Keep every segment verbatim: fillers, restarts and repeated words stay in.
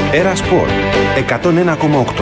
Έρα Σπορ εκατόν ένα κόμμα οκτώ.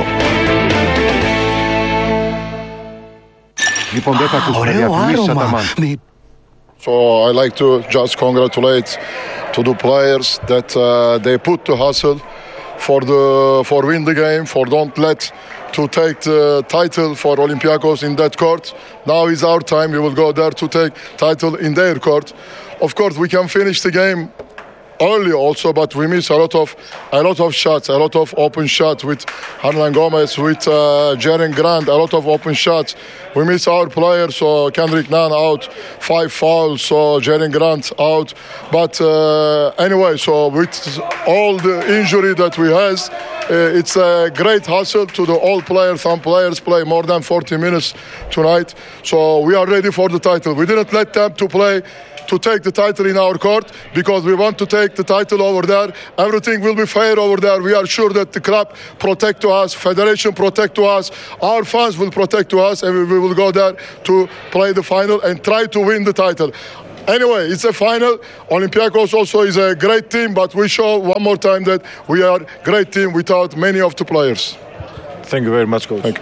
Λοιπόν, δεν θα ακούσουμε διαφημίσεις Αταμάν. So I like to just congratulate to the players that uh, they put the hustle for the for win the game, for don't let to take the title for Olympiacos in that court. Now is our time. We will go there to take title in their court. Of course, we can finish the game early also, but we miss a lot of a lot of shots, a lot of open shots with Hernan Gomez, with uh, Jaren Grant, a lot of open shots. We miss our players, so Kendrick Nunn out, five fouls, so Jaren Grant out. But uh, anyway, so with all the injury that we has, uh, it's a great hustle to the all players. Some players play more than forty minutes tonight, so we are ready for the title. We didn't let them to play to take the title in our court because we want to take the title over there. Everything will be fair over there. We are sure that the club protect to us, federation protect to us, our fans will protect to us, and we will go there to play the final and try to win the title. Anyway, it's a final. Olympiacos also is a great team, but we show one more time that we are a great team without many of the players. Thank you very much, coach. Thank you.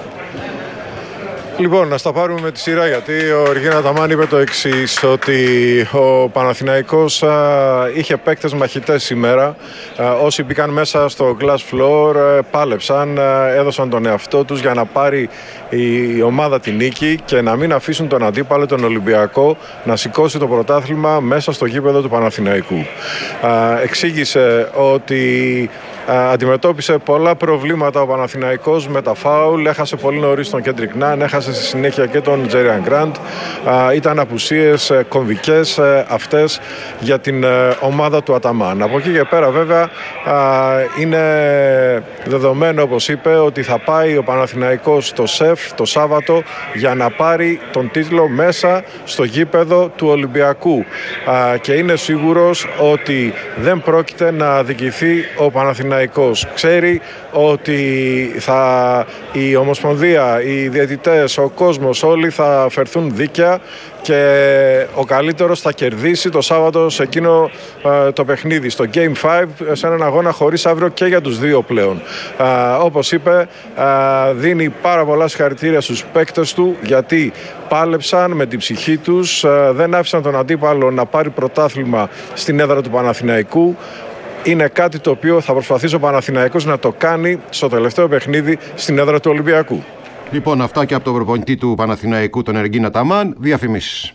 Λοιπόν, να στα πάρουμε με τη σειρά, γιατί ο Εργίνα Αταμάν είπε το εξής, ότι ο Παναθηναϊκός α, είχε παίκτες μαχητές σήμερα. Α, όσοι μπήκαν μέσα στο glass floor α, πάλεψαν, α, έδωσαν τον εαυτό τους για να πάρει η, η ομάδα την νίκη και να μην αφήσουν τον αντίπαλο, τον Ολυμπιακό, να σηκώσει το πρωτάθλημα μέσα στο γήπεδο του Παναθηναϊκού. Α, εξήγησε ότι α, αντιμετώπισε πολλά προβλήματα ο Παναθηναϊκός με τα φάουλ, έχασε πολύ νωρίς τον Κέντρικ Ναν, έχασε στη συνέχεια και τον Τζέριαν Γκραντ. Ήταν απουσίες κομβικές αυτές για την ομάδα του Αταμάν. Από εκεί και πέρα βέβαια είναι δεδομένο, όπως είπε, ότι θα πάει ο Παναθηναϊκός στο ΣΕΦ το Σάββατο για να πάρει τον τίτλο μέσα στο γήπεδο του Ολυμπιακού και είναι σίγουρος ότι δεν πρόκειται να αδικηθεί ο Παναθηναϊκός. Ξέρει ότι θα, η Ομοσπονδία, οι διαιτητές, ο κόσμος, όλοι θα φερθούν δίκαια και ο καλύτερος θα κερδίσει το Σάββατο σε εκείνο ε, το παιχνίδι, στο Game πέντε, σε έναν αγώνα χωρίς αύριο και για τους δύο πλέον. Ε, όπως είπε, ε, δίνει πάρα πολλά συγχαρητήρια στους παίκτες του, γιατί πάλεψαν με την ψυχή τους, ε, δεν άφησαν τον αντίπαλο να πάρει πρωτάθλημα στην έδρα του Παναθηναϊκού. Είναι κάτι το οποίο θα προσπαθήσει ο Παναθηναϊκός να το κάνει στο τελευταίο παιχνίδι στην έδρα του Ολυμπιακού. Λοιπόν, αυτά και από τον προπονητή του Παναθηναϊκού, τον Εργίνα Αταμάν. Διαφημίσεις.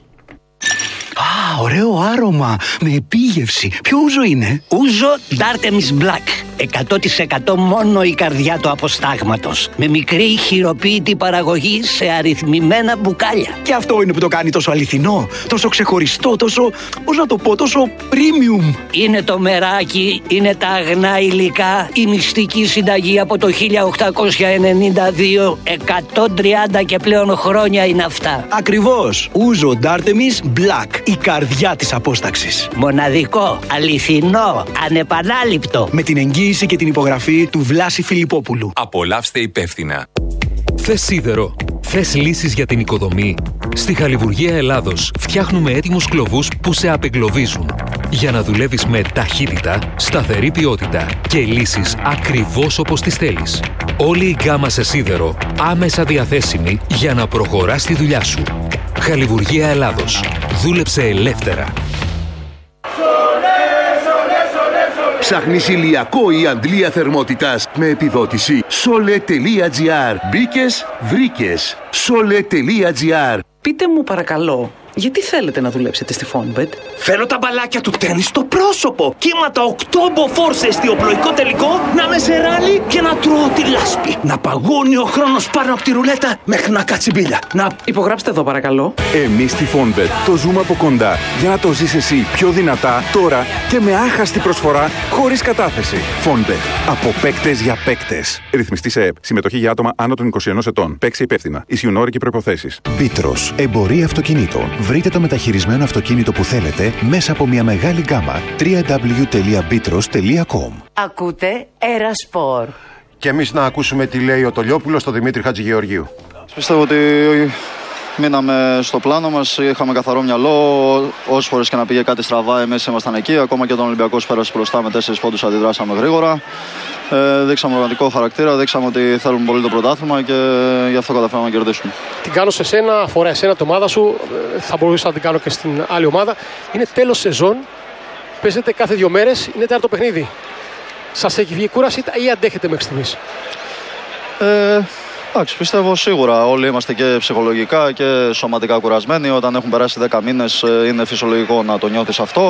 Α, ωραίο άρωμα με επίγευση. Ποιο ούζο είναι? Ούζο Dartemis Black. εκατό τοις εκατό μόνο η καρδιά του αποστάγματος. Με μικρή χειροποίητη παραγωγή σε αριθμημένα μπουκάλια. Και αυτό είναι που το κάνει τόσο αληθινό, τόσο ξεχωριστό, τόσο, πώς να το πω, τόσο premium. Είναι το μεράκι, είναι τα αγνά υλικά, η μυστική συνταγή από το χίλια οκτακόσια ενενήντα δύο. εκατόν τριάντα και πλέον χρόνια είναι αυτά. Ακριβώς. Ούζο Dartemis Black. Η καρδιά της απόσταξης. Μοναδικό, αληθινό, ανεπανάληπτο. Με την εγγύηση και την υπογραφή του Βλάση Φιλιππόπουλου. Απολαύστε υπεύθυνα. Θες σίδερο? Θες λύσεις για την οικοδομή? Στη Χαλιβουργία Ελλάδος φτιάχνουμε έτοιμους κλωβούς που σε απεγκλωβίζουν. Για να δουλεύεις με ταχύτητα, σταθερή ποιότητα και λύσεις ακριβώς όπως τις θέλεις. Όλη η γκάμα σε σίδερο άμεσα διαθέσιμη για να προχωράς τη δουλειά σου. Χαλιβουργία Ελλάδος. Δούλεψε ελεύθερα. Ψάχνεις ηλιακό ή αντλία θερμότητας με επιδότηση? Sole.gr. Μπήκες, βρήκες. Sole.gr. Πείτε μου παρακαλώ, γιατί θέλετε να δουλέψετε στη Fonbet? Θέλω τα μπαλάκια του τέννις στο πρόσωπο. Κύματα οκτώ μποφόρ σε εστιοπλοϊκό τελικό, να με σε ράλι και να τρώω τη λάσπη. Να παγώνει ο χρόνος πάνω από τη ρουλέτα μέχρι να κάτσει μπίλια. Να υπογράψτε εδώ παρακαλώ. Εμείς στη Fonbet το ζούμε από κοντά για να το ζεις εσύ πιο δυνατά τώρα και με άχαστη προσφορά χωρίς κατάθεση. Fonbet. Από παίκτες για παίκτες. Ρυθμιστή σε ΕΕΠ. Συμμετοχή για άτομα άνω των είκοσι ενός ετών. Παίξε υπεύθυνα. Ισιουν όροι και προϋποθέσεις. Μπίτρος. Εμπορία αυτοκινήτων. Βρείτε το μεταχειρισμένο αυτοκίνητο που θέλετε μέσα από μια μεγάλη γκάμα. double-u double-u double-u τελεία bitros τελεία com. Ακούτε Έρα Σπορ. Και εμείς να ακούσουμε τι λέει ο Τολιόπουλος στο Δημήτρη Χατζηγεωργίου. Πιστεύω ότι μείναμε στο πλάνο μας, είχαμε καθαρό μυαλό. Όσες φορές και να πήγε κάτι στραβά, εμείς ήμασταν εκεί. Ακόμα και όταν ο Ολυμπιακός πέρασε μπροστά με τέσσερις πόντους, αντιδράσαμε γρήγορα. Ε, δείξαμε οργανωτικό χαρακτήρα, δείξαμε ότι θέλουμε πολύ το πρωτάθλημα και γι' αυτό καταφέραμε να κερδίσουμε. Την κάνω σε σένα, αφορά εσένα, τη ομάδα σου. Θα μπορούσα να την κάνω και στην άλλη ομάδα. Είναι τέλος σεζόν. Παίζετε κάθε δύο μέρες, είναι τέταρτο παιχνίδι. Σας έχει βγει κούραση ή αντέχετε μέχρι στιγμής? Ε, εντάξει, πιστεύω σίγουρα όλοι είμαστε και ψυχολογικά και σωματικά κουρασμένοι. Όταν έχουν περάσει δέκα μήνες είναι φυσιολογικό να το νιώθεις αυτό.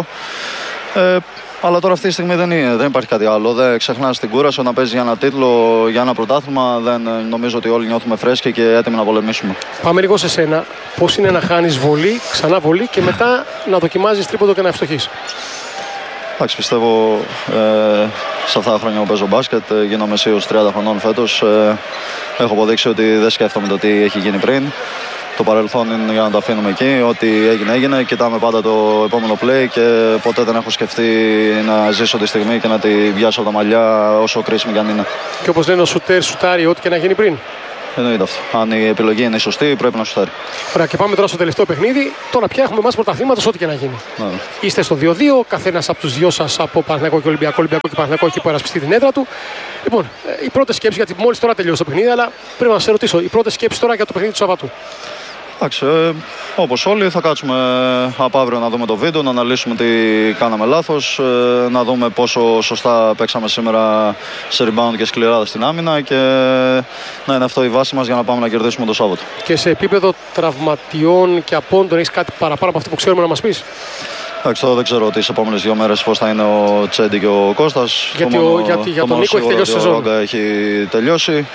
Ε, αλλά τώρα αυτή τη στιγμή δεν, είναι, δεν υπάρχει κάτι άλλο. Δεν ξεχνάς την κούραση. Όταν παίζεις για ένα τίτλο, για ένα πρωτάθλημα, δεν νομίζω ότι όλοι νιώθουμε φρέσκοι και έτοιμοι να πολεμήσουμε. Πάμε λίγο σε σένα. Πώς είναι να χάνεις βολή, ξανά βολή και μετά να δοκιμάζεις τρίποντο και να ευστοχείς? Εντάξει, πιστεύω ε, σε αυτά τα χρόνια που παίζω μπάσκετ, ε, γίνομαι σίγουρος τριάντα χρονών φέτος. Ε, έχω αποδείξει ότι δεν σκέφτομαι το τι έχει γίνει πριν. Το παρελθόν είναι για να το αφήνουμε εκεί. Ό,τι έγινε, έγινε. Κοιτάμε πάντα το επόμενο play και ποτέ δεν έχω σκεφτεί να ζήσω τη στιγμή και να τη βιάσω από τα μαλλιά, όσο κρίσιμη κι αν είναι. Και όπως λένε, ο σουτέρ σουτάρει ό,τι και να γίνει πριν. Εννοείται αυτό. Αν η επιλογή είναι σωστή, πρέπει να σουτάρει. Ωραία, και πάμε τώρα στο τελευταίο παιχνίδι. Τώρα πια έχουμε εμάς πρωταθλήματος, ό,τι και να γίνει. Ναι. Είστε στο δύο δύο, καθένας από τους δυο σας, από Παναθηναϊκό και Ολυμπιακό, Ολυμπιακό και Παναθηναϊκό, έχει υπερασπιστεί την έδρα του. Λοιπόν, οι πρώτες σκέψεις, γιατί μόλις τώρα τελειώσει το παιχνίδι, αλλά πρέπει να σε ρωτήσω, οι πρώτες σκέψεις τώρα για το παιχνίδι του Σαββατού. Εντάξει, ε, όπως όλοι θα κάτσουμε από αύριο να δούμε το βίντεο, να αναλύσουμε τι κάναμε λάθος, ε, να δούμε πόσο σωστά παίξαμε σήμερα σε rebound και σκληράδα στην άμυνα και να είναι αυτό η βάση μας για να πάμε να κερδίσουμε το Σάββατο. Και σε επίπεδο τραυματιών και απόντων, έχεις κάτι παραπάνω από αυτό που ξέρουμε να μας πεις? Εντάξει, τώρα δεν ξέρω τις επόμενες δύο μέρες πώς θα είναι ο Τσέντι και ο Κώστας. Γιατί, μόνο, ο, γιατί για τον Νίκο έχει τελειώσει η σεζόν. Ο σεζόν. έχει τελειώσει.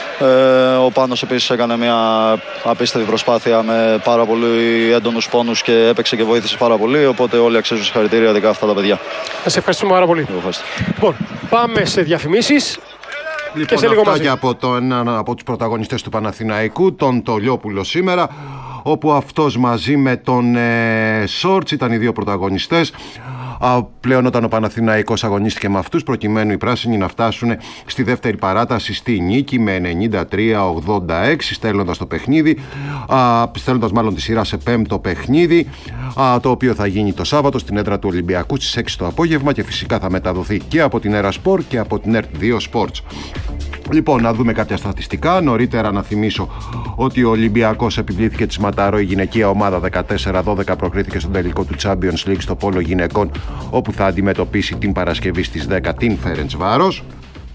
Ε, ο Πάνος επίσης έκανε μια απίστευτη προσπάθεια με πάρα πολύ έντονους πόνους και έπαιξε και βοήθησε πάρα πολύ. Οπότε όλοι αξίζουν συγχαρητήρια, ειδικά αυτά τα παιδιά. Να σε ευχαριστούμε πάρα πολύ. Λοιπόν, πάμε σε διαφημίσεις. Λοιπόν, και σε λίγο αυτά μαζί. και από τον έναν από τους πρωταγωνιστές του Παναθηναϊκού, τον Τολιόπουλο σήμερα, όπου αυτός μαζί με τον ε, Σόρτς ήταν οι δύο πρωταγωνιστές. Α, πλέον όταν ο Παναθηναϊκός αγωνίστηκε με αυτούς, προκειμένου οι πράσινοι να φτάσουν στη δεύτερη παράταση στη νίκη με ενενήντα τρία ογδόντα έξι, στέλνοντας το παιχνίδι, α, στέλνοντας μάλλον τη σειρά σε πέμπτο παιχνίδι, α, το οποίο θα γίνει το Σάββατο στην έδρα του Ολυμπιακού στις έξι το απόγευμα και φυσικά θα μεταδοθεί και από την Έρα Σπορ και από την ΕΡΤ δύο Sports. Λοιπόν, να δούμε κάποια στατιστικά. Νωρίτερα να θυμίσω ότι ο Ολυμπιακός επιβλήθηκε τη Ματαρό, η γυναικεία ομάδα δεκατέσσερα δώδεκα προκρίθηκε στον τελικό του Champions League στο πόλο γυναικών, όπου θα αντιμετωπίσει την Παρασκευή στις δέκα την Φέρεντσβάρος.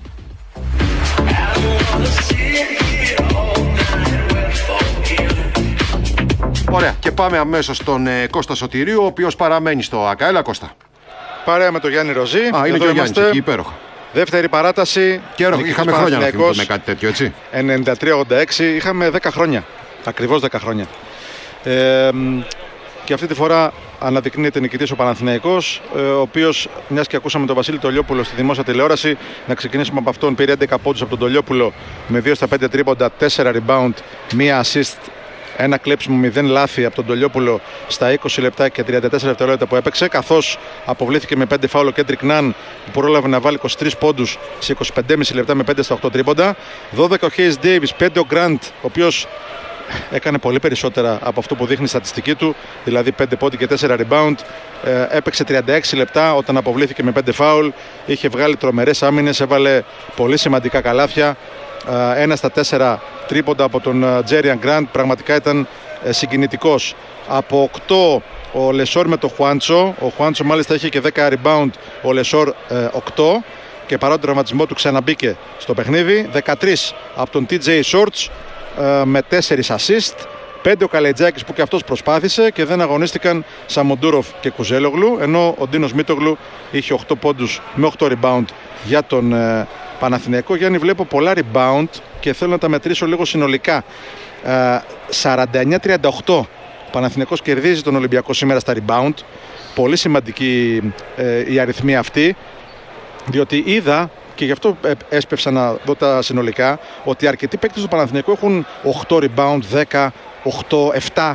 Ωραία, και πάμε αμέσως στον ε, Κώστα Σωτηρίου, ο οποίος παραμένει στο ΑΚΑ. Έλα, Κώστα. Παρέα με τον Γιάννη Ροζή. Α, είναι και ο Γιάννης εκεί, υπέροχα. Δεύτερη παράταση. Και είχαμε χρόνια να θυμηθούμε κάτι τέτοιο, έτσι. ενενήντα τρία ογδόντα έξι. Είχαμε δέκα χρόνια. Ακριβώς δέκα χρόνια. Ε, και αυτή τη φορά αναδεικνύεται νικητής ο Παναθηναϊκός, ο οποίος, μιας και ακούσαμε τον Βασίλη Τολιόπουλο στη δημόσια τηλεόραση, να ξεκινήσουμε από αυτόν. Πήρε έντεκα πόντους από τον Τολιόπουλο με δύο στα πέντε τρίποντα, τέσσερα rebound, μία assist. Ένα κλέψιμο, μηδέν λάθη από τον Τολιόπουλο στα είκοσι λεπτά και τριάντα τέσσερα δευτερόλεπτα που έπαιξε. Καθώς αποβλήθηκε με πέντε φάουλ ο Κέντρικ Ναν, που πρόλαβε να βάλει είκοσι τρεις πόντους σε είκοσι πέντε κόμμα πέντε λεπτά με πέντε στα οκτώ τρίποντα. δώδεκα ο Hayes Davis, πέντε ο Grant, ο οποίος έκανε πολύ περισσότερα από αυτό που δείχνει η στατιστική του, δηλαδή πέντε πόντι και τέσσερα rebound. Ε, έπαιξε τριάντα έξι λεπτά όταν αποβλήθηκε με πέντε φάουλ. Είχε βγάλει τρομερές άμυνες, έβαλε πολύ σημαντικά καλάθια. Ένα στα τέσσερα τρίποντα από τον Τζέριαν Γκραντ, πραγματικά ήταν συγκινητικός. Από οκτώ ο Λεσόρ με τον Χουάντσο, ο Χουάντσο μάλιστα είχε και δέκα rebound, ο Λεσόρ οκτώ, και παρά τον τραυματισμό του ξαναμπήκε στο παιχνίδι. δεκατρείς από τον τι τζέι Shorts με τέσσερις assist, πέντε ο Καλετζάκης που και αυτός προσπάθησε, και δεν αγωνίστηκαν Σαμοντούροφ και Κουζέλογλου, ενώ ο Ντίνος Μίτογλου είχε οκτώ πόντους με οκτώ rebound για τον ε, Παναθηναϊκό. Γιάννη, βλέπω πολλά rebound και θέλω να τα μετρήσω λίγο συνολικά. ε, σαράντα εννιά τριάντα οκτώ ο Παναθηναϊκός κερδίζει τον Ολυμπιακό σήμερα στα rebound. Πολύ σημαντική ε, η αριθμή αυτή, διότι είδα, και γι' αυτό έσπευσα να δω τα συνολικά, ότι αρκετοί παίκτες του Παναθηναϊκού έχουν οκτώ rebound, δέκα, οκτώ, επτά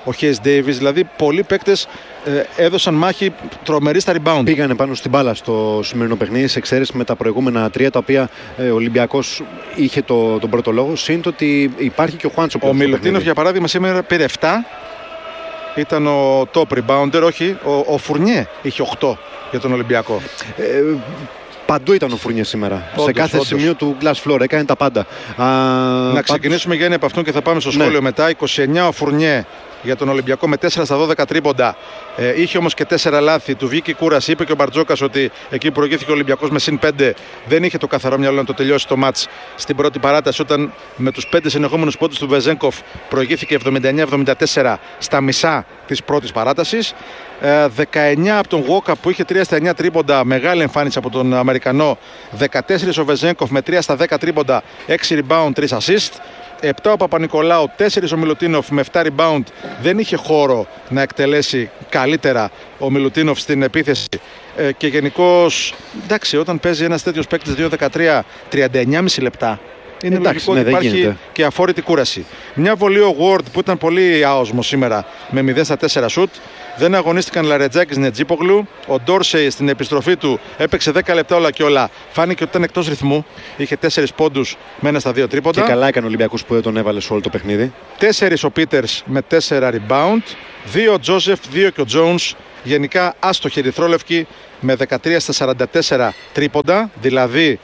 ο Hayes Davis. Δηλαδή, πολλοί παίκτες ε, έδωσαν μάχη τρομερή στα rebound. Πήγανε πάνω στην μπάλα στο σημερινό παιχνίδι, σε εξαίρεση με τα προηγούμενα τρία, τα οποία ε, ο Ολυμπιακός είχε το, τον πρώτο λόγο. Συν το ότι υπάρχει και ο Χουάντσο. Ο Μιλουτίνοφ, για παράδειγμα, σήμερα πήρε επτά. Ήταν ο top rebounder, όχι. Ο, ο Φουρνιέ είχε οκτώ για τον Ολυμπιακό. Ε, Παντού ήταν ο Φουρνιέ σήμερα. Όντως, σε κάθε όντως. σημείο του glass floor έκανε τα πάντα. Α, να ξεκινήσουμε πάντως... Γιάννη από αυτόν και θα πάμε στο σχόλιο ναι. μετά. είκοσι εννιά ο Φουρνιέ για τον Ολυμπιακό με τέσσερα στα δώδεκα τρίποντα. Ε, είχε όμως και τέσσερα λάθη. Του βγήκε η κούραση. Είπε και ο Μπαρτζόκας ότι εκεί που προηγήθηκε ο Ολυμπιακός με συν πέντε δεν είχε το καθαρό μυαλό να το τελειώσει το μάτς στην πρώτη παράταση, όταν με τους πέντε συνεχόμενους πόντους του Βεζένκοφ προηγήθηκε εβδομήντα εννιά εβδομήντα τέσσερα στα μισά της πρώτης παράτασης. Ε, δεκαεννιά από τον Γουόκα που είχε τρία στα εννιά τρίποντα, μεγάλη εμφάνιση από τον Αμερικανό. δεκατέσσερα ο Βεζένκοφ με τρία στα δέκα τρίποντα, έξι rebound, τρία assist. επτά ο Παπα-Νικολάου, τέσσερα ο Μιλουτίνοφ με επτά rebound. Δεν είχε χώρο να εκτελέσει καλύτερα ο Μιλουτίνοφ στην επίθεση. Ε, και γενικώς, εντάξει, όταν παίζει ένας τέτοιος παίκτης δύο δεκατρία, τριάντα εννιά κόμμα πέντε λεπτά, είναι εντάξει, λογικό ναι, ότι υπάρχει γίνεται. Και αφόρητη κούραση. Μια βολή ο Ward που ήταν πολύ άοσμο σήμερα με μηδέν στα τέσσερα σουτ. Δεν αγωνίστηκαν Λαρετζάκης Νετζίπογλου. Ο Ντόρσεϊ στην επιστροφή του έπαιξε δέκα λεπτά όλα και όλα. Φάνηκε ότι ήταν εκτός ρυθμού. Είχε τέσσερις πόντους με ένα στα δύο τρίποντα. Και καλά έκανε ο Ολυμπιακός που δεν τον έβαλε σε όλο το παιχνίδι. τέσσερις ο Πίτερς με τέσσερα rebound. δύο ο Τζόσεφ, δύο και ο Τζόουνς. Γενικά άστοχοι ερυθρόλευκοι με δεκατρία στα σαράντα τέσσερα τρίποντα. Δηλαδή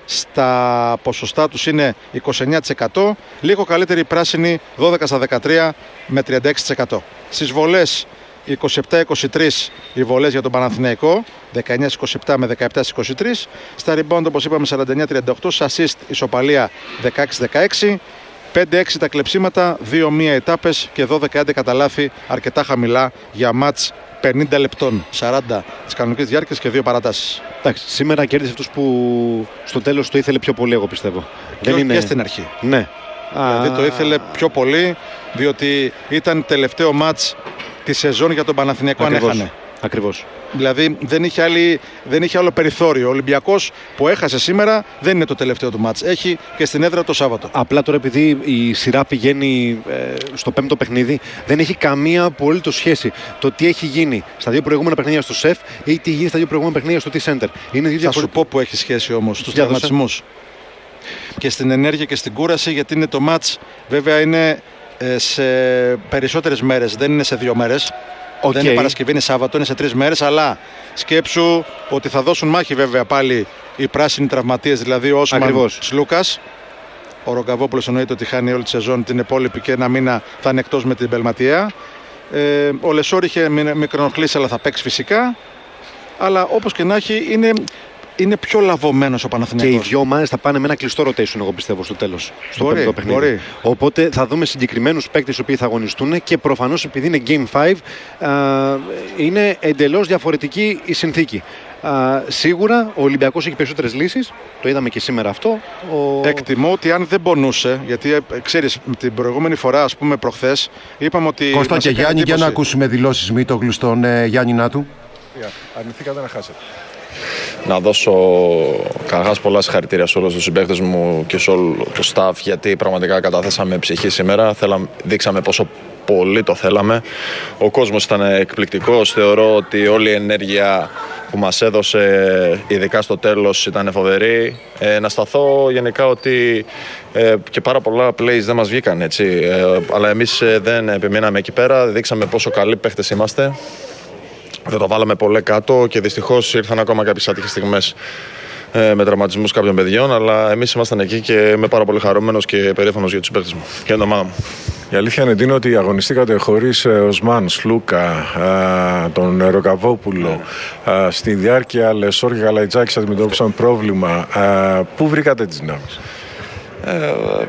στα ποσοστά τους είναι είκοσι εννιά τοις εκατό. Λίγο καλύτερη η πράσινη, δώδεκα στα δεκατρία με τριάντα έξι τοις εκατό. Στις βολές είκοσι επτά είκοσι τρία οι βολές για τον Παναθηναϊκό, δεκαεννιά είκοσι επτά με δεκαεπτά είκοσι τρία. Στα rebound, όπως είπαμε, σαράντα εννιά τριάντα οκτώ. Στα assist ισοπαλία δεκαέξι δεκαέξι. πέντε έξι τα κλεψίματα, δύο μία ετάπες και δώδεκα έντεκα τα λάθη, αρκετά χαμηλά για μάτς πενήντα λεπτών, σαράντα της κανονικής διάρκειας και δύο παρατάσεις. Εντάξει, σήμερα κέρδισε αυτούς που στο τέλος το ήθελε πιο πολύ, εγώ πιστεύω. Και, Δεν είναι... και στην αρχή. Ναι. Δηλαδή το ήθελε πιο πολύ, διότι ήταν τελευταίο μάτς τη σεζόν για τον Παναθηναϊκό. Ακριβώς. Αν έχανε. Ακριβώς. Δηλαδή δεν είχε, άλλη, δεν είχε άλλο περιθώριο. Ο Ολυμπιακός που έχασε σήμερα δεν είναι το τελευταίο του μάτς. Έχει και στην έδρα το Σάββατο. Απλά τώρα, επειδή η σειρά πηγαίνει ε, στο πέμπτο παιχνίδι, δεν έχει καμία απολύτως σχέση το τι έχει γίνει στα δύο προηγούμενα παιχνίδια στο ΣΕΦ ή τι γίνει στα δύο προηγούμενα παιχνίδια στο T-Center. Είναι δύο Θα σου πω που έχει σχέση όμως στους τραυματισμούς. Και στην ενέργεια και στην κούραση, γιατί είναι το μάτς, βέβαια είναι ε, σε περισσότερες μέρες, δεν είναι σε δύο μέρες. Okay. Δεν είναι Παρασκευή, είναι Σάββατο, είναι σε τρεις μέρες, αλλά σκέψου ότι θα δώσουν μάχη βέβαια πάλι οι πράσινοι τραυματίες, δηλαδή ο Όσμαν Σλούκας. Ο Ρογκαβόπουλος εννοείται ότι χάνει όλη τη σεζόν, την υπόλοιπη και ένα μήνα θα είναι εκτός με την Πελματιαία. Ε, ο Λεσόρ είχε μικρονοχλήσει, αλλά θα παίξει φυσικά. Αλλά όπως και να έχει, είναι... είναι πιο λαβωμένος ο Παναθηναϊκός. Και οι δυο ομάδες θα πάνε με ένα κλειστό rotation, εγώ πιστεύω, στο τέλος. Στο πέμπτο παιχνίδι. Μπορεί. Οπότε θα δούμε συγκεκριμένους παίκτες οι οποίοι θα αγωνιστούν και προφανώς επειδή είναι Game πέντε, α, είναι εντελώς διαφορετική η συνθήκη. Α, σίγουρα ο Ολυμπιακός έχει περισσότερες λύσεις. Το είδαμε και σήμερα αυτό. Ο... Εκτιμώ ότι αν δεν πονούσε, γιατί ε, ξέρεις, την προηγούμενη φορά, ας πούμε προχθές, είπαμε ότι. Κώστα και Γιάννη, για να ακούσουμε δηλώσεις Μήτογλου στον ε, Γιάννη Νάτου. Yeah, αρνηθήκατε να χάσετε. Να δώσω καταρχάς πολλά συγχαρητήρια σε όλους τους συμπαίκτες μου και σε όλο το staff, γιατί πραγματικά καταθέσαμε ψυχή σήμερα. Θέλαμε, δείξαμε πόσο πολύ το θέλαμε. Ο κόσμος ήταν εκπληκτικός. Θεωρώ ότι όλη η ενέργεια που μας έδωσε, ειδικά στο τέλος, ήταν φοβερή. Ε, να σταθώ γενικά ότι ε, και πάρα πολλά plays δεν μας βγήκαν, έτσι. Ε, αλλά εμείς ε, δεν επιμείναμε εκεί πέρα. Δείξαμε πόσο καλοί παίχτες είμαστε. Δεν το βάλαμε πολύ κάτω και δυστυχώς ήρθαν ακόμα κάποιες άτυχες στιγμές ε, με τραυματισμούς κάποιων παιδιών. Αλλά εμείς ήμασταν εκεί και είμαι πάρα πολύ χαρούμενος και περήφανος για τους παίκτες μου και για την ομάδα μου. Η αλήθεια είναι, Ντίνο, ότι αγωνιστήκατε χωρίς Οσμάν, Σλούκα, α, τον Ροκαβόπουλο. Α, στη διάρκεια Λεσόρ και Γαλαϊτζάκης αντιμετώπισαν πρόβλημα. Α, πού βρήκατε τις δυνάμεις? Ε,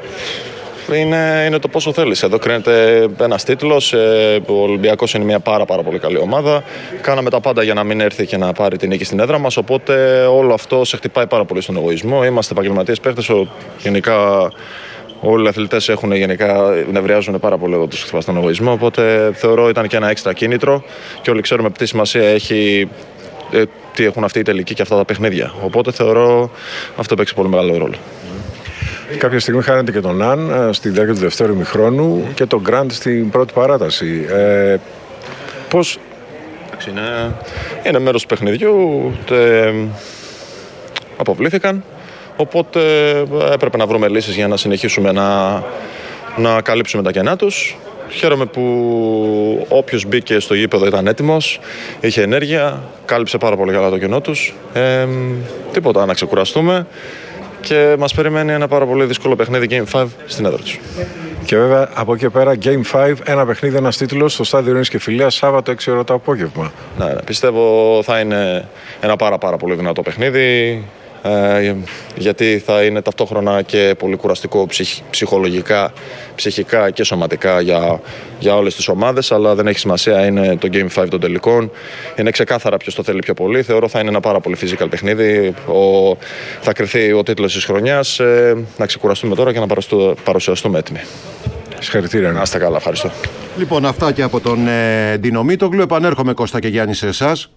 Είναι, είναι το πόσο θέλεις. Εδώ κρίνεται ένας τίτλος. Ε, ο Ολυμπιακός είναι μια πάρα, πάρα πολύ καλή ομάδα. Κάναμε τα πάντα για να μην έρθει και να πάρει την νίκη στην έδρα μας. Οπότε όλο αυτό σε χτυπάει πάρα πολύ στον εγωισμό. Είμαστε επαγγελματίες παίχτες. Γενικά όλοι οι αθλητές έχουν γενικά, νευριάζουν πάρα πολύ εδώ τους χτυπά στον εγωισμό. Οπότε θεωρώ ήταν και ένα έξτρα κίνητρο. Και όλοι ξέρουμε τι σημασία έχει. Ε, τι έχουν αυτή η τελική και αυτά τα παιχνίδια. Οπότε θεωρώ αυτό παίξει πολύ μεγάλο ρόλο. Κάποια στιγμή χάνεται και τον Αν στη διάρκεια του δευτέρου ημιχρόνου mm. και τον Γκραντ στην πρώτη παράταση. Ε, πώς... Είναι, είναι μέρος του παιχνιδιού, τε, αποβλήθηκαν, οπότε έπρεπε να βρούμε λύσεις για να συνεχίσουμε να, να καλύψουμε τα κενά τους. Χαίρομαι που όποιος μπήκε στο γήπεδο ήταν έτοιμος, είχε ενέργεια, κάλυψε πάρα πολύ καλά το κενό τους. Ε, τίποτα, να ξεκουραστούμε και μας περιμένει ένα πάρα πολύ δύσκολο παιχνίδι Game πέντε στην έδρα τους. Και βέβαια από εκεί πέρα Game πέντε, ένα παιχνίδι, ένας τίτλος στο στάδιο Ειρήνης και Φιλίας, Σάββατο έξι ώρα το απόγευμα. Ναι, ναι, πιστεύω θα είναι ένα πάρα πάρα πολύ δυνατό παιχνίδι. Ε, γιατί θα είναι ταυτόχρονα και πολύ κουραστικό ψυχ, ψυχολογικά, ψυχικά και σωματικά για, για όλες τις ομάδες, αλλά δεν έχει σημασία, είναι το Game πέντε των τελικών. Είναι ξεκάθαρα ποιος το θέλει πιο πολύ. Θεωρώ θα είναι ένα πάρα πολύ physical παιχνίδι. Ο, θα κρυθεί ο τίτλος της χρονιάς. Ε, να ξεκουραστούμε τώρα και να παρουσιαστούμε έτοιμοι. Συγχαρητήρια. Να είστε καλά, ευχαριστώ. Λοιπόν, αυτά και από τον ε, Ντίνο Μήτογλου. Επανέρχομαι, Κώστα και Γιάννη, σε εσάς.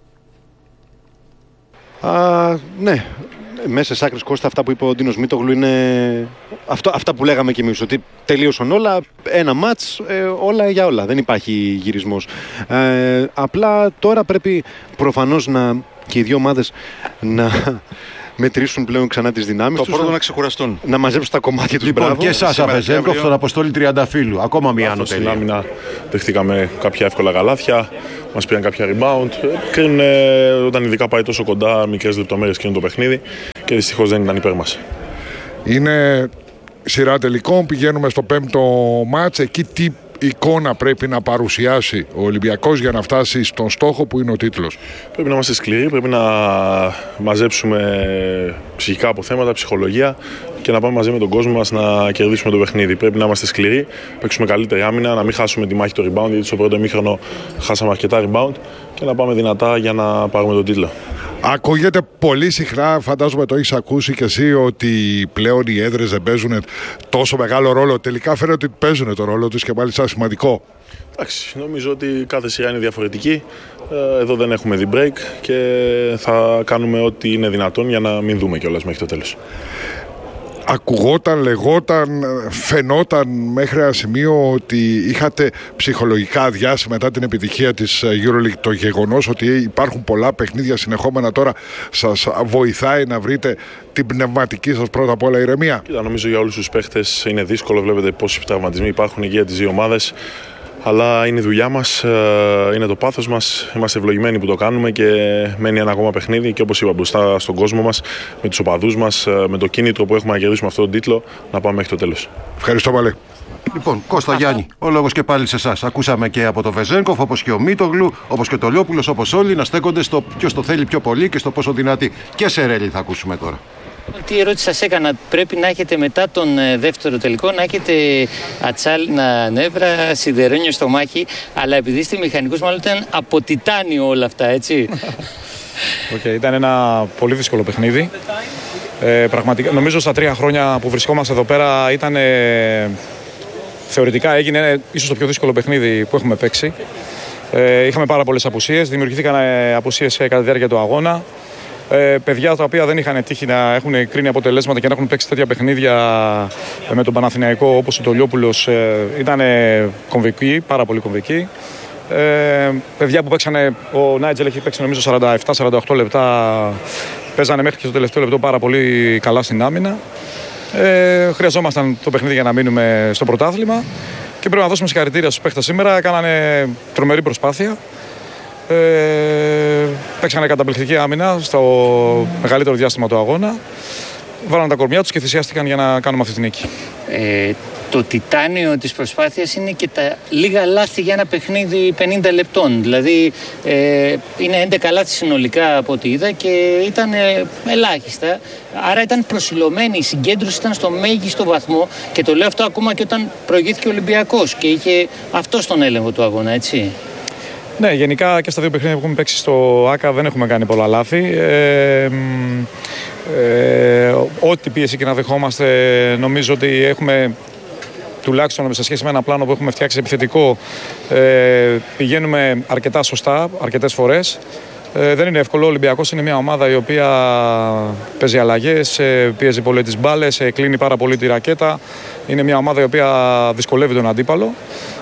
Α, ναι. Μέσα σε άκρης, Κώστα, αυτά που είπε ο Ντίνος Μήτογλου είναι αυτό, αυτά που λέγαμε κι εμείς, ότι τελείωσαν όλα, ένα μάτς, ε, όλα για όλα, δεν υπάρχει γυρισμός. Ε, απλά τώρα πρέπει προφανώς να, και οι δύο ομάδες να μετρήσουν πλέον ξανά τις δυνάμεις το τους. Το πρώτο να ξεκουραστούν. Να μαζέψουν τα κομμάτια τους. Λοιπόν, μπράβο. και εσάς, Αβεζένκοφ, στον Αποστόλη Τριανταφύλου. Ακόμα μία άνω τελεία. Στην άμυνα δεχτήκαμε κάποια εύκολα γαλάθια, μας πήραν κάποια rebound. Κρίνουν όταν ειδικά πάει τόσο κοντά, μικρές λεπτομέρειες κρίνουν το παιχνίδι και δυστυχώς δεν ήταν υπέρ μας. Είναι σειρά τελικών, πηγαίνουμε στο πέμπτο μάτς. Εκεί τι εικόνα πρέπει να παρουσιάσει ο Ολυμπιακός για να φτάσει στον στόχο που είναι ο τίτλος? Πρέπει να είμαστε σκληροί, πρέπει να μαζέψουμε ψυχικά αποθέματα, ψυχολογία και να πάμε μαζί με τον κόσμο μας να κερδίσουμε το παιχνίδι. Πρέπει να είμαστε σκληροί, παίξουμε καλύτερη άμυνα, να μην χάσουμε τη μάχη το rebound, γιατί στο πρώτο ημίχρονο χάσαμε αρκετά rebound, και να πάμε δυνατά για να πάρουμε τον τίτλο. Ακούγεται πολύ συχνά, φαντάζομαι το έχεις ακούσει και εσύ, ότι πλέον οι έδρες δεν παίζουν τόσο μεγάλο ρόλο. Τελικά φαίνεται ότι παίζουν το ρόλο τους και μάλιστα σημαντικό. Εντάξει, νομίζω ότι κάθε σειρά είναι διαφορετική. Εδώ δεν έχουμε δει break και θα κάνουμε ό,τι είναι δυνατόν για να μην δούμε κιόλας μέχρι το τέλος. Ακουγόταν, λεγόταν, φαινόταν μέχρι ένα σημείο ότι είχατε ψυχολογικά αδειάσει μετά την επιτυχία της EuroLeague. Το γεγονός ότι υπάρχουν πολλά παιχνίδια συνεχόμενα τώρα σας βοηθάει να βρείτε την πνευματική σας πρώτα απ' όλα ηρεμία? Κοίτα, νομίζω για όλους τους παίχτες είναι δύσκολο. Βλέπετε πόσοι τραυματισμοί υπάρχουν και για τις δύο ομάδες. Αλλά είναι η δουλειά μας, είναι το πάθος μας. Είμαστε ευλογημένοι που το κάνουμε και μένει ένα ακόμα παιχνίδι. Και όπως είπα, μπροστά στον κόσμο μας, με τους οπαδούς μας, με το κίνητρο που έχουμε να κερδίσουμε αυτόν τον τίτλο, να πάμε μέχρι το τέλος. Ευχαριστώ πολύ. Λοιπόν, Κώστα, Γιάννη, ο λόγος και πάλι σε εσάς. Ακούσαμε και από το Βεζένκοφ, όπως και ο Μήτογλου, όπως και το Λιόπουλος, όπως όλοι, να στέκονται στο ποιος το θέλει πιο πολύ και στο πόσο δυνατή. Και σε Ρέλη θα ακούσουμε τώρα. Τι ερώτηση σας έκανα? Πρέπει να έχετε μετά τον δεύτερο τελικό να έχετε ατσάλινα νεύρα, σιδερένιο στομάχι, αλλά επειδή είστε μηχανικός, μάλλον ήταν από τιτάνιο όλα αυτά, έτσι. Okay, ήταν ένα πολύ δύσκολο παιχνίδι. Ε, πραγματικά, νομίζω στα τρία χρόνια που βρισκόμαστε εδώ πέρα ήταν, ε, θεωρητικά έγινε ίσως το πιο δύσκολο παιχνίδι που έχουμε παίξει. Ε, είχαμε πάρα πολλές απουσίες, δημιουργήθηκαν ε, απουσίες κατά τη διάρκεια του αγώνα. Ε, παιδιά τα οποία δεν είχαν τύχει να έχουν κρίνει αποτελέσματα και να έχουν παίξει τέτοια παιχνίδια με τον Παναθηναϊκό, όπως ο Τολιόπουλος, ε, ήταν κομβικοί, πάρα πολύ κομβικοί. Ε, παιδιά που παίξανε, ο Νάιτζελ έχει παίξει νομίζω σαράντα επτά σαράντα οκτώ λεπτά, παίζανε μέχρι και το τελευταίο λεπτό πάρα πολύ καλά στην άμυνα. Ε, χρειαζόμασταν το παιχνίδι για να μείνουμε στο πρωτάθλημα και πρέπει να δώσουμε συγχαρητήρια στους παίχτες σήμερα, έκανανε τρομερή προσπάθεια. Ε, παίξανε καταπληκτική άμυνα στο μεγαλύτερο διάστημα του αγώνα. Βάλανε τα κορμιά τους και θυσιάστηκαν για να κάνουμε αυτή την νίκη. Ε, το τιτάνιο της προσπάθειας είναι και τα λίγα λάθη για ένα παιχνίδι πενήντα λεπτών. Δηλαδή ε, είναι έντεκα λάθη συνολικά από ό,τι είδα και ήταν ε, ελάχιστα. Άρα ήταν προσιλωμένη, η συγκέντρωση ήταν στο μέγιστο βαθμό και το λέω αυτό ακόμα και όταν προηγήθηκε ο Ολυμπιακός και είχε αυτό στον έλεγχο του αγώνα, έτσι. Ναι, γενικά και στα δύο παιχνίδια που έχουμε παίξει στο ΆΚΑ δεν έχουμε κάνει πολλά λάθη. Ε, ε, ό,τι πίεση και να δεχόμαστε, νομίζω ότι έχουμε, τουλάχιστον σε σχέση με ένα πλάνο που έχουμε φτιάξει επιθετικό, ε, πηγαίνουμε αρκετά σωστά, αρκετές φορές. Ε, δεν είναι εύκολο. Ο Ολυμπιακός είναι μια ομάδα η οποία παίζει αλλαγές, ε, πιέζει πολύ τις μπάλες, ε, κλείνει πάρα πολύ τη ρακέτα. Είναι μια ομάδα η οποία δυσκολεύει τον αντίπαλο.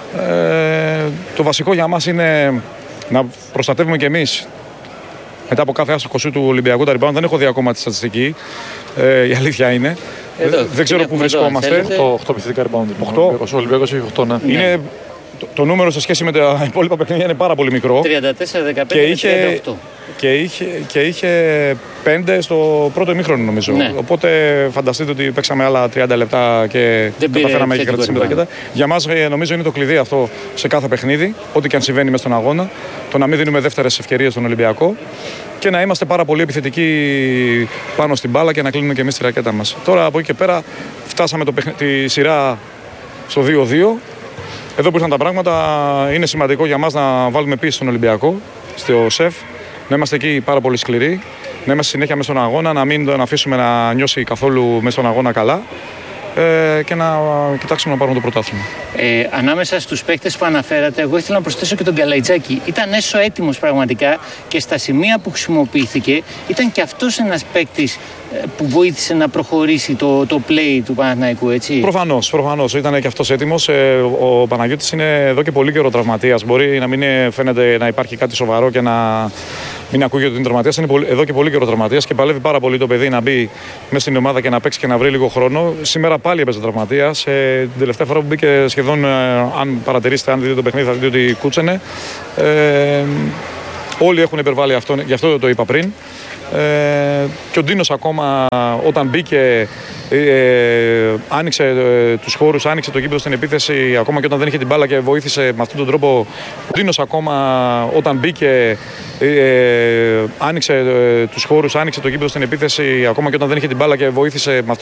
Ε, το βασικό για μας είναι να προστατεύουμε κι εμείς μετά από κάθε άστοχο σου του Ολυμπιακού τα rebound. Δεν έχω δει ακόμα τη στατιστική. Ε, η αλήθεια είναι. Εδώ, δεν ξέρω πού βρισκόμαστε. οκτώ επιθετικά rebound. Ο Ολυμπιακός έχει οκτώ, ναι. Είναι, το, το νούμερο σε σχέση με τα υπόλοιπα παιχνίδια είναι πάρα πολύ μικρό. τριάντα τέσσερα δεκαπέντε και είχε, τριάντα οκτώ. Και είχε, και είχε πέντε στο πρώτο ημίχρονο, νομίζω. Ναι. Οπότε φανταστείτε ότι παίξαμε άλλα τριάντα λεπτά και δεν καταφέραμε και κρατήσουμε τα ρακέτα. Για μας νομίζω είναι το κλειδί αυτό σε κάθε παιχνίδι, ό,τι και αν συμβαίνει μες στον αγώνα. Το να μην δίνουμε δεύτερες ευκαιρίες στον Ολυμπιακό και να είμαστε πάρα πολύ επιθετικοί πάνω στην μπάλα και να κλείνουμε και εμείς τη ρακέτα μας. Τώρα από εκεί και πέρα φτάσαμε το παιχνι... τη σειρά στο δύο δύο. Εδώ που ήρθαν τα πράγματα, είναι σημαντικό για μας να βάλουμε πίσω στον Ολυμπιακό, στο ΣΕΦ, να είμαστε εκεί πάρα πολύ σκληροί, να είμαστε συνέχεια μέσα στον αγώνα, να μην τον αφήσουμε να νιώσει καθόλου μέσα στον αγώνα καλά ε, και να κοιτάξουμε να πάρουμε το πρωτάθλημα. Ε, ανάμεσα στους παίκτες που αναφέρατε, εγώ ήθελα να προσθέσω και τον Καλαϊτζάκη. Ήταν έσω έτοιμος πραγματικά και στα σημεία που χρησιμοποιήθηκε ήταν και αυτός ένας παίκτης που βοήθησε να προχωρήσει το, το play του Παναθηναϊκού, έτσι. Προφανώς, προφανώς. Ήταν και αυτός έτοιμος. Ε, ο Παναγιώτης είναι εδώ και πολύ καιρό τραυματίας. Μπορεί να μην είναι, φαίνεται να υπάρχει κάτι σοβαρό και να μην ακούγεται ότι είναι τραυματίας. Είναι πολύ, εδώ και πολύ καιρό τραυματίας και παλεύει πάρα πολύ το παιδί να μπει μέσα στην ομάδα και να παίξει και να βρει λίγο χρόνο. Σήμερα πάλι έπαιζε τραυματίας. Ε, την τελευταία φορά που μπήκε σχεδόν, ε, αν παρατηρήσετε, αν δείτε το παιχνίδι, θα δείτε ότι κούτσενε. Ε, όλοι έχουν υπερβάλει αυτό, γι' αυτό το είπα πριν. Ε, και ο Ντίνος ακόμα όταν μπήκε ε, άνοιξε ε, τους χώρους, άνοιξε το γήπεδο στην επίθεση ακόμα και όταν δεν είχε την μπάλα και βοήθησε με αυτόν τον τρόπο. Ο Ντίνος ακόμα όταν μπήκε ε, άνοιξε ε, τους χώρους, άνοιξε το γήπεδο στην επίθεση ακόμα και όταν δεν είχε την μπάλα και βοήθησε με αυτόν